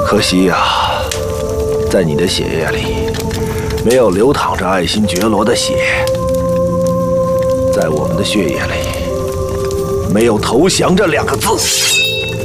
可惜呀，在你的血液里没有流淌着爱新觉罗的血，在我们的血液里没有投降这2个字。